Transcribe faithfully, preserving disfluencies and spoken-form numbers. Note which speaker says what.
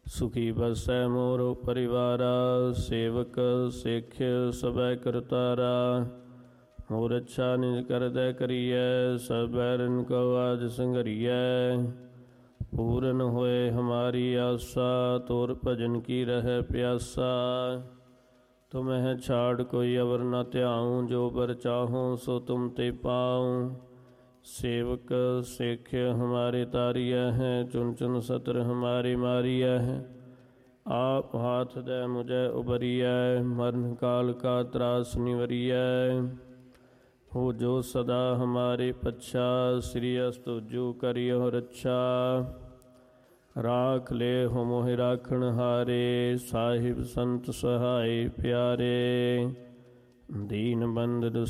Speaker 1: ਸੁਖੀ ਬਸੈ ਮੋਰੋ ਪਰਿਵਾਰਾ, ਸੇਵਕ ਸਿੱਖ ਸਭੈ ਕਰਤਾਰਾ। ਮੋਰ ਅੱਛਾ ਨਿਜ ਕਰਦੈ ਕਰੀਐ, ਸਭ ਬੈਰਨ ਕੋ ਆਜ ਸੰਘਰੀਐ। ਪੂਰਨ ਹੋਏ ਹਮਾਰੀ ਆਸਾ, ਤੋਰ ਭਜਨ ਕੀ ਰਹਿ ਪਿਆਸਾ। ਤੁਮਹਿ ਛਾੜ ਕੋਈ ਅਵਰ ਨ ਧਿਆਉ, ਜੋ ਬਰ ਚਾਹੋ ਸੋ ਤੁਮ ਤੇ ਪਾਉ। ਸੇਵਕ ਸਿੱਖ ਹਮਾਰੇ ਤਾਰੀਐ ਹੈ, ਚੁਨ ਚੁਨ ਸਤਰ ਹਮਾਰੇ ਮਾਰੀਐ ਹੈ। ਆਪ ਹਾਥ ਦੈ ਮੁਝੈ ਉਬਰੀਐ, ਮਰਨ ਕਾਲ ਕਾ ਤਰਾਸ ਨਿਵਰੀਐ। ਹੋ ਜੋ ਸਦਾ ਹਮਾਰੇ ਪੱਛਾ, ਸ੍ਰੀ ਅਸਤੁਜੂ ਕਰਿਓ ਰੱਛਾ। ਰਾਖ ਲੈ ਹੋ ਮੋਹਿ ਰਾਖਣ ਹਾਰੇ, ਸਾਹਿਬ ਸੰਤ ਸਹਾਏ ਪਿਆਰੇ। ਦੀਨ ਬੰਦ